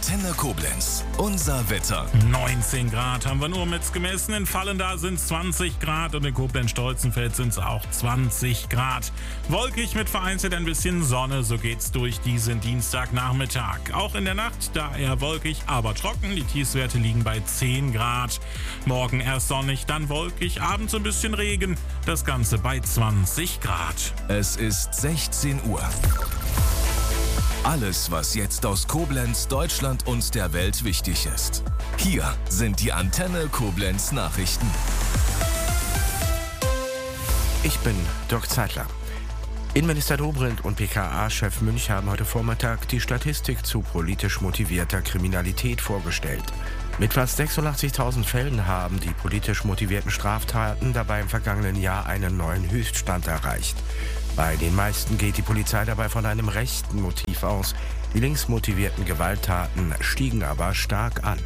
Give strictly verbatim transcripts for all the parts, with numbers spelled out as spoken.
Antenne Koblenz. Unser Wetter. neunzehn Grad haben wir nur mit gemessen. In Vallendar sind es zwanzig Grad und in Koblenz-Stolzenfeld sind es auch zwanzig Grad. Wolkig mit vereinzelt ein bisschen Sonne, so geht's durch diesen Dienstagnachmittag. Auch in der Nacht, da eher wolkig, aber trocken. Die Tiefstwerte liegen bei zehn Grad. Morgen erst sonnig, dann wolkig, abends ein bisschen Regen. Das Ganze bei zwanzig Grad. Es ist sechzehn Uhr. Alles, was jetzt aus Koblenz, Deutschland und der Welt wichtig ist. Hier sind die Antenne Koblenz Nachrichten. Ich bin Dirk Zeitler. Innenminister Dobrindt und B K A-Chef Münch haben heute Vormittag die Statistik zu politisch motivierter Kriminalität vorgestellt. Mit fast sechsundachtzigtausend Fällen haben die politisch motivierten Straftaten dabei im vergangenen Jahr einen neuen Höchststand erreicht. Bei den meisten geht die Polizei dabei von einem rechten Motiv aus. Die links motivierten Gewalttaten stiegen aber stark an.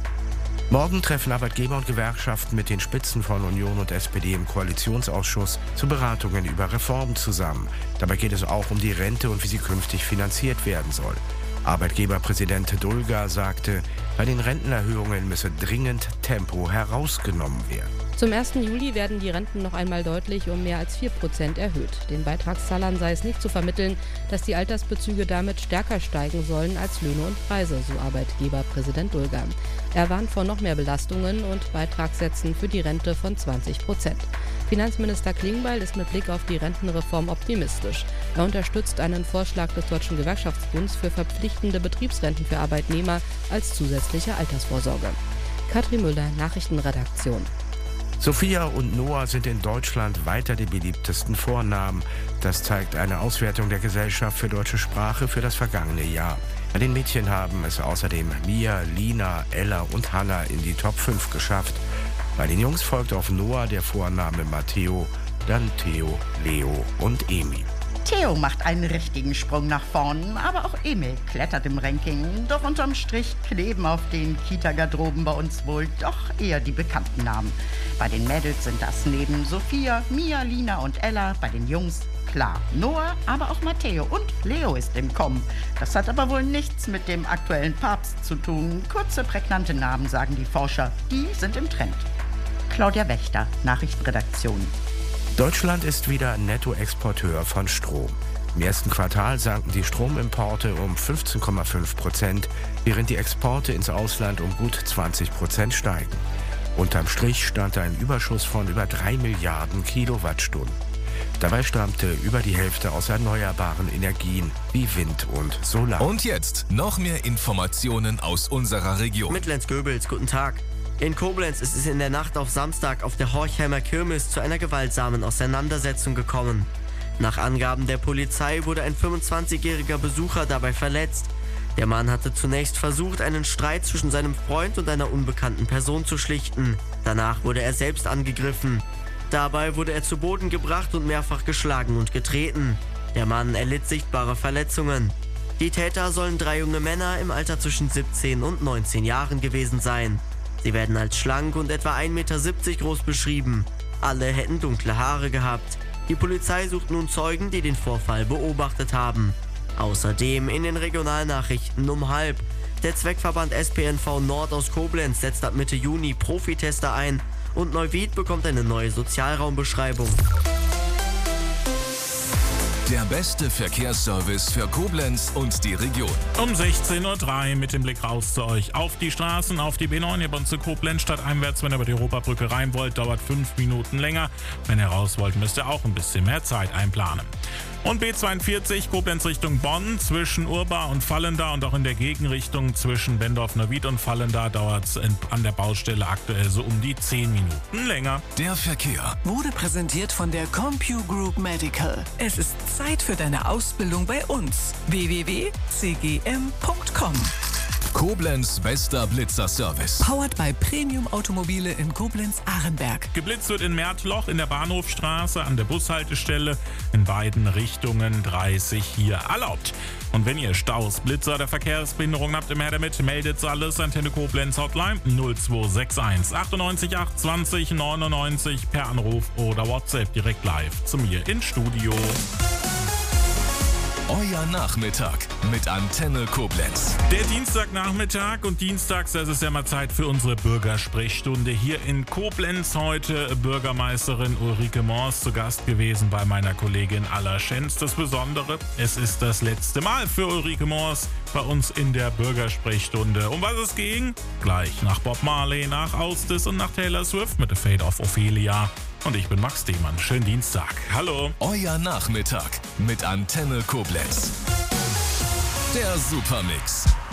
Morgen treffen Arbeitgeber und Gewerkschaften mit den Spitzen von Union und S P D im Koalitionsausschuss zu Beratungen über Reformen zusammen. Dabei geht es auch um die Rente und wie sie künftig finanziert werden soll. Arbeitgeberpräsident Dulger sagte, bei den Rentenerhöhungen müsse dringend Tempo herausgenommen werden. Zum ersten Juli werden die Renten noch einmal deutlich um mehr als vier Prozent erhöht. Den Beitragszahlern sei es nicht zu vermitteln, dass die Altersbezüge damit stärker steigen sollen als Löhne und Preise, so Arbeitgeberpräsident Dulger. Er warnt vor noch mehr Belastungen und Beitragssätzen für die Rente von zwanzig Prozent. Finanzminister Klingbeil ist mit Blick auf die Rentenreform optimistisch. Er unterstützt einen Vorschlag des Deutschen Gewerkschaftsbunds für verpflichtende Betriebsrenten für Arbeitnehmer als zusätzliche Altersvorsorge. Katrin Müller, Nachrichtenredaktion. Sophia und Noah sind in Deutschland weiter die beliebtesten Vornamen. Das zeigt eine Auswertung der Gesellschaft für deutsche Sprache für das vergangene Jahr. Bei den Mädchen haben es außerdem Mia, Lina, Ella und Hannah in die Top fünf geschafft. Bei den Jungs folgt auf Noah der Vorname Matteo, dann Theo, Leo und Emil. Theo macht einen richtigen Sprung nach vorn, aber auch Emil klettert im Ranking. Doch unterm Strich kleben auf den Kita-Garderoben bei uns wohl doch eher die bekannten Namen. Bei den Mädels sind das neben Sophia, Mia, Lina und Ella, bei den Jungs klar Noah, aber auch Matteo und Leo ist im Kommen. Das hat aber wohl nichts mit dem aktuellen Papst zu tun. Kurze, prägnante Namen, sagen die Forscher, die sind im Trend. Claudia Wächter, Nachrichtenredaktion. Deutschland ist wieder Nettoexporteur von Strom. Im ersten Quartal sanken die Stromimporte um fünfzehn Komma fünf Prozent, während die Exporte ins Ausland um gut zwanzig Prozent steigen. Unterm Strich stand ein Überschuss von über drei Milliarden Kilowattstunden. Dabei stammte über die Hälfte aus erneuerbaren Energien wie Wind und Solar. Und jetzt noch mehr Informationen aus unserer Region. Mitlenz-Göbels, guten Tag. In Koblenz ist es in der Nacht auf Samstag auf der Horchheimer Kirmes zu einer gewaltsamen Auseinandersetzung gekommen. Nach Angaben der Polizei wurde ein fünfundzwanzigjähriger Besucher dabei verletzt. Der Mann hatte zunächst versucht, einen Streit zwischen seinem Freund und einer unbekannten Person zu schlichten. Danach wurde er selbst angegriffen. Dabei wurde er zu Boden gebracht und mehrfach geschlagen und getreten. Der Mann erlitt sichtbare Verletzungen. Die Täter sollen drei junge Männer im Alter zwischen siebzehn und neunzehn Jahren gewesen sein. Sie werden als schlank und etwa ein Meter siebzig groß beschrieben. Alle hätten dunkle Haare gehabt. Die Polizei sucht nun Zeugen, die den Vorfall beobachtet haben. Außerdem in den Regionalnachrichten um halb. Der Zweckverband S P N V Nord aus Koblenz setzt ab Mitte Juni Profitester ein und Neuwied bekommt eine neue Sozialraumbeschreibung. Der beste Verkehrsservice für Koblenz und die Region. Um sechzehn Uhr drei mit dem Blick raus zu euch auf die Straßen, auf die B neun hier bei uns zu Koblenz stadteinwärts. Wenn ihr über die Europabrücke rein wollt, dauert fünf Minuten länger. Wenn ihr raus wollt, müsst ihr auch ein bisschen mehr Zeit einplanen. Und B zweiundvierzig Koblenz Richtung Bonn zwischen Urba und Vallendar und auch in der Gegenrichtung zwischen Bendorf-Neuwied und Vallendar dauert es an der Baustelle aktuell so um die zehn Minuten länger. Der Verkehr wurde präsentiert von der CompuGroup Medical. Es ist Zeit für deine Ausbildung bei uns. w w w punkt c g m punkt com. Koblenz bester Blitzerservice. Powered by Premium Automobile in Koblenz-Arenberg. Geblitzt wird in Märtloch in der Bahnhofstraße an der Bushaltestelle. In beiden Richtungen dreißig hier erlaubt. Und wenn ihr Staus, Blitzer oder Verkehrsbehinderungen habt, immer her damit, meldet alles. Antenne Koblenz Hotline null zwei sechs eins achtundneunzig acht zwanzig neunundneunzig per Anruf oder WhatsApp direkt live zu mir ins Studio. Euer Nachmittag mit Antenne Koblenz. Der Dienstagnachmittag und dienstags, das ist ja mal Zeit für unsere Bürgersprechstunde hier in Koblenz. Heute Bürgermeisterin Ulrike Mors zu Gast gewesen bei meiner Kollegin Alla Schenz. Das Besondere, es ist das letzte Mal für Ulrike Mors bei uns in der Bürgersprechstunde. Um was es ging? Gleich nach Bob Marley, nach Austis und nach Taylor Swift mit The Fate of Ophelia. Und ich bin Max Dehmann. Schönen Dienstag. Hallo. Euer Nachmittag mit Antenne Koblenz. Der Supermix.